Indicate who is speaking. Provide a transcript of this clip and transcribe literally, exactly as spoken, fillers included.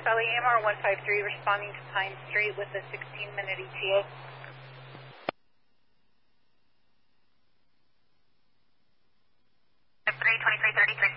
Speaker 1: Valley A M R one five three responding to Pine Street with a sixteen minute E T A.